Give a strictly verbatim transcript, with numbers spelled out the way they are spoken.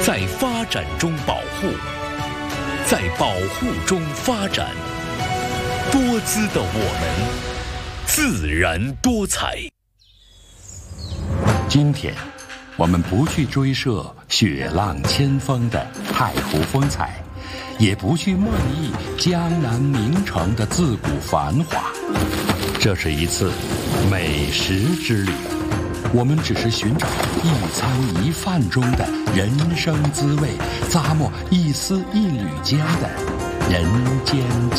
在发展中保护，在保护中发展。多姿的我们，自然多彩。 今天，我们不去追涉雪浪千峰的太湖风采，也不去梦忆江南名城的自古繁华。这是一次美食之旅，我们只是寻找一餐一饭中的人生滋味，咂摸一丝一缕间的人间